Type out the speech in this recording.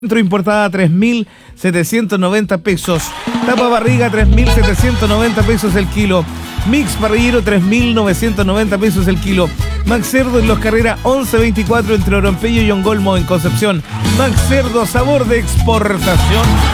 Centro importada 3.790 pesos. Tapa barriga 3.790 pesos el kilo. Mix parrillero 3.990 pesos el kilo. Max Cerdo en Los Carreras 1124 entre Orompello y Ongolmo en Concepción. Max Cerdo, sabor de exportación.